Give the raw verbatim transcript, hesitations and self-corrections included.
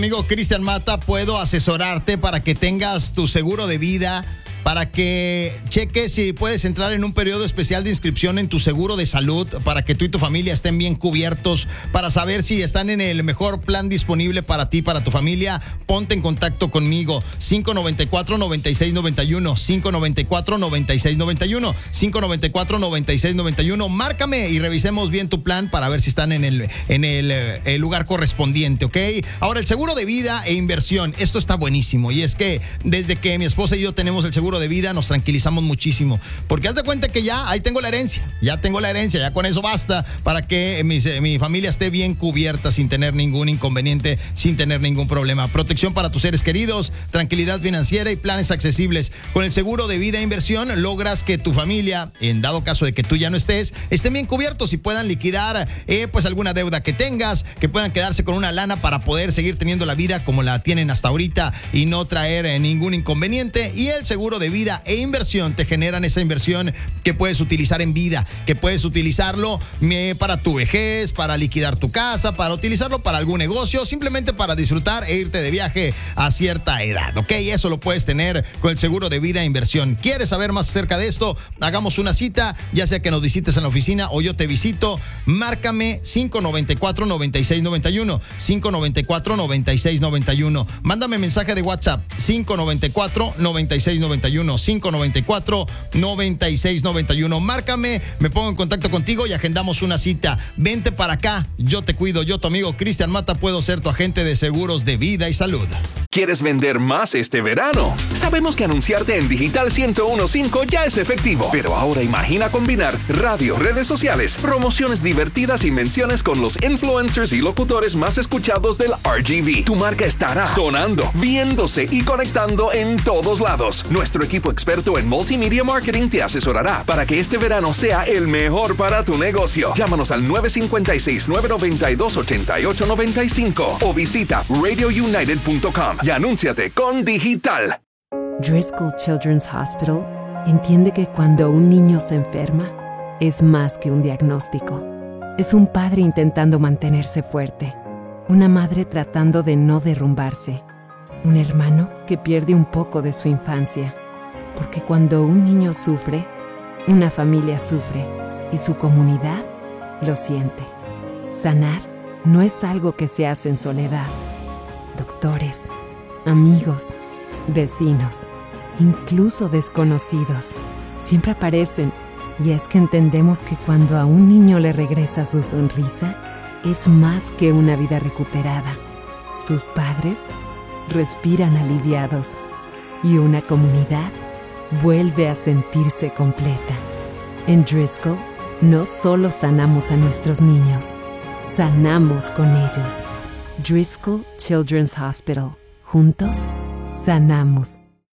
Amigo Cristian Mata, puedo asesorarte para que tengas tu seguro de vida, para que cheques si puedes entrar en un periodo especial de inscripción en tu seguro de salud, para que tú y tu familia estén bien cubiertos, para saber si están en el mejor plan disponible para ti, para tu familia. Ponte en contacto conmigo, cinco noventa y cuatro, noventa y seis noventa y uno, cinco noventa y cuatro, noventa y seis noventa y uno, cinco noventa y cuatro, noventa y seis noventa y uno. Márcame y revisemos bien tu plan para ver si están en el, en el, el lugar correspondiente, ¿ok? Ahora, el seguro de vida e inversión, esto está buenísimo, y es que desde que mi esposa y yo tenemos el seguro de vida nos tranquilizamos muchísimo, porque haz de cuenta que ya ahí tengo la herencia, ya tengo la herencia, ya con eso basta para que mi, mi familia esté bien cubierta sin tener ningún inconveniente, sin tener ningún problema. Protección para tus seres queridos, tranquilidad financiera y planes accesibles. Con el seguro de vida e inversión logras que tu familia, en dado caso de que tú ya no estés, estén bien cubiertos y puedan liquidar eh, pues alguna deuda que tengas, que puedan quedarse con una lana para poder seguir teniendo la vida como la tienen hasta ahorita y no traer eh, ningún inconveniente. Y el seguro de vida e inversión te generan esa inversión que puedes utilizar en vida, que puedes utilizarlo eh, para tu vejez, para liquidar tu casa, para utilizarlo para algún negocio, simplemente para disfrutar e irte de viaje a cierta edad, ¿ok? Eso lo puedes tener con el seguro de vida e inversión. ¿Quieres saber más acerca de esto? Hagamos una cita, ya sea que nos visites en la oficina o yo te visito. Márcame cinco noventa y cuatro, noventa y seis noventa y uno, cinco noventa y cuatro, noventa y seis noventa y uno. Mándame mensaje de WhatsApp, cinco noventa y cuatro, noventa y seis noventa y uno, cinco noventa y cuatro, noventa y seis noventa y uno. Márcame, me pongo en contacto contigo y agendamos una cita. Vente para acá, yo te cuido, yo tu amigo Cristian Mata puedo ser tu agente de seguros de vida y salud. ¿Quieres vender más este verano? Sabemos que anunciarte en Digital ciento uno punto cinco ya es efectivo, pero ahora imagina combinar radio, redes sociales, promociones divertidas y menciones con los influencers y locutores más escuchados del R G V. Tu marca estará sonando, viéndose y conectando en todos lados. Nuestro equipo experto en multimedia marketing te asesorará para que este verano sea el mejor para tu negocio. Llámanos al nueve cinco seis, nueve nueve dos, ocho ocho nueve cinco o visita radio united punto com y anúnciate con Digital. Driscoll Children's Hospital entiende que cuando un niño se enferma, es más que un diagnóstico. Es un padre intentando mantenerse fuerte, una madre tratando de no derrumbarse, un hermano que pierde un poco de su infancia. Porque cuando un niño sufre, una familia sufre y su comunidad lo siente. Sanar no es algo que se hace en soledad. Doctores, amigos, vecinos, incluso desconocidos, siempre aparecen, y es que entendemos que cuando a un niño le regresa su sonrisa, es más que una vida recuperada. Sus padres respiran aliviados y una comunidad vuelve a sentirse completa. En Driscoll, no solo sanamos a nuestros niños, sanamos con ellos. Driscoll Children's Hospital. Juntos, sanamos.